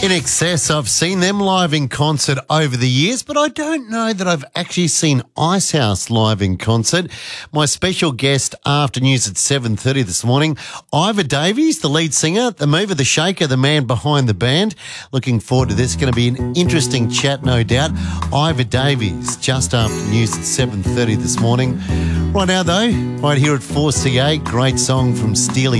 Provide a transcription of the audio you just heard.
In Excess, I've seen them live in concert over the years, but I don't know that I've actually seen Icehouse live in concert. My special guest after news at 7:30 this morning, Ivor Davies, the lead singer, the mover, the shaker, the man behind the band. Looking forward to this. Going to be an interesting chat, no doubt. Ivor Davies, just after news at 7:30 this morning. Right now, though, right here at 4CA, great song from Steely